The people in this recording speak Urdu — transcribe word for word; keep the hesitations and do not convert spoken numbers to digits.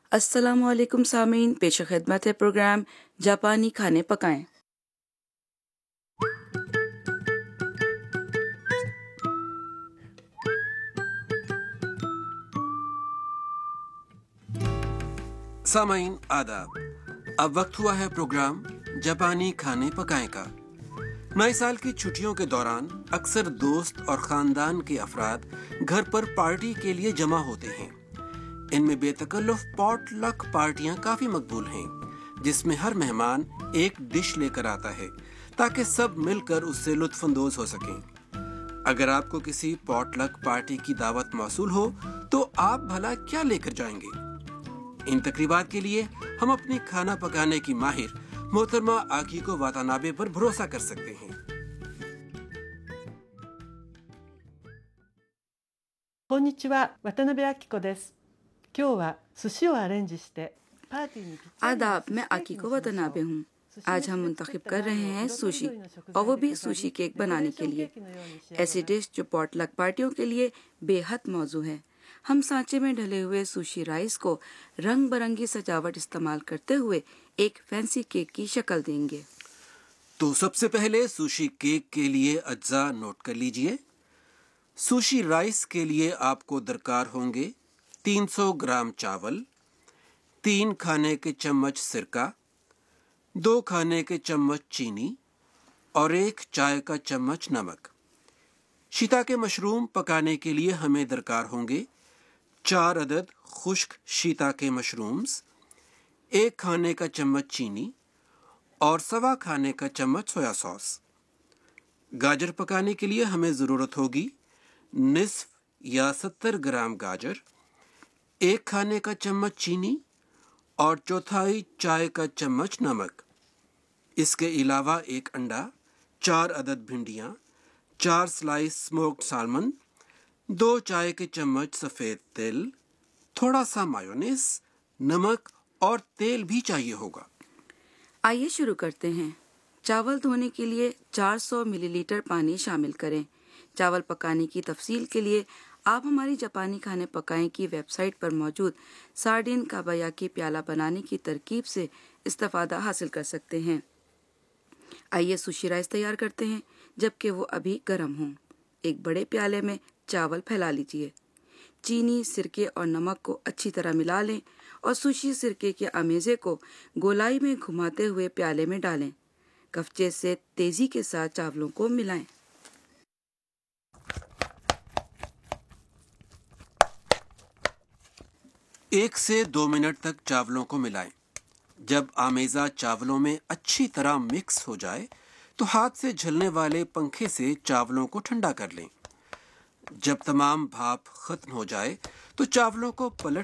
السلام علیکم سامعین، پیش خدمت ہے پروگرام جاپانی کھانے پکائیں۔ سامعین آداب، اب وقت ہوا ہے پروگرام جاپانی کھانے پکائیں کا۔ نئے سال کی چھٹیوں کے دوران اکثر دوست اور خاندان کے افراد گھر پر پارٹی کے لیے جمع ہوتے ہیں۔ ان میں بے تکلف پاٹ لک پارٹیاں کافی مقبول ہیں، جس میں ہر مہمان ایک ڈش لے کر آتا ہے تاکہ سب مل کر اس سے لطف اندوز ہو سکیں۔ اگر آپ کو کسی پاٹ لک پارٹی کی دعوت موصول ہو تو آپ بھلا کیا لے کر جائیں گے؟ ان تقریبات کے لیے ہم اپنی کھانا پکانے کی ماہر محترمہ آکیکو واتانابے پر بھروسہ کر سکتے ہیں۔ こんにちは、渡辺明子です。今日は寿司をアレンジしてパーティーにぴったりな آداب، میں آکیکو واتانابے ہوں۔ آج ہم منتخب کر رہے ہیں سوشی، اور وہ بھی سوشی کیک بنانے کے لیے، ایسی ڈش جو پاٹ لک پارٹیوں کے لیے بے حد موزوں ہے۔ ہم سانچے میں ڈھلے ہوئے سوشی رائس کو رنگ برنگی سجاوٹ استعمال کرتے ہوئے ایک فینسی کیک کی شکل دیں گے۔ تو سب سے پہلے سوشی کیک کے لیے اجزاء نوٹ کر لیجئے۔ سوشی رائس کے لیے آپ کو درکار ہوں گے تین سو گرام چاول، تین کھانے کے چمچ سرکہ، دو کھانے کے چمچ چینی اور ایک چائے کا چمچ نمک۔ شیتا کے مشروم پکانے کے لیے ہمیں درکار ہوں گے چار عدد خشک شیتا کے مشرومز، ایک کھانے کا چمچ چینی اور سوا کھانے کا چمچ سویا سوس۔ گاجر پکانے کے لیے ہمیں ضرورت ہوگی نصف یا ستر گرام گاجر، ایک کھانے کا چمچ چینی اور چوتھائی چائے کا چمچ نمک۔ اس کے علاوہ ایک انڈا، چار عدد بھنڈیاں، چار سلائس اسموکڈ سالمن، دو چائے کے چمچ سفید تل، تھوڑا سا مایونیز، نمک اور تیل بھی چاہیے ہوگا۔ آئیے شروع کرتے ہیں۔ چاول دھونے کے لیے چار سو ملی لیٹر پانی شامل کریں۔ چاول پکانے کی تفصیل کے لیے آپ ہماری جاپانی کھانے پکائیں کی ویب سائٹ پر موجود سارڈین کابایاکی پیالہ بنانے کی ترکیب سے استفادہ حاصل کر سکتے ہیں۔ آئیے سوشی رائس تیار کرتے ہیں جبکہ وہ ابھی گرم ہوں۔ ایک بڑے پیالے میں چاول پھیلا لیجیے، چینی، سرکے اور نمک کو اچھی طرح ملا لیں اور سوشی سرکے کے امیزے کو گولائی میں گھماتے ہوئے پیالے میں ڈالیں۔ کفچے سے تیزی کے ساتھ چاولوں کو ملائیں۔ ایک سے دو منٹ تک چاولوں کو ملائیں۔ جب آمیزہ چاولوں میں اچھی طرح مکس ہو جائے تو ہاتھ سے جھلنے والے پنکھے سے چاولوں کو ٹھنڈا کر لیں۔ جب تمام بھاپ ختم ہو جائے تو چاولوں کو پلٹ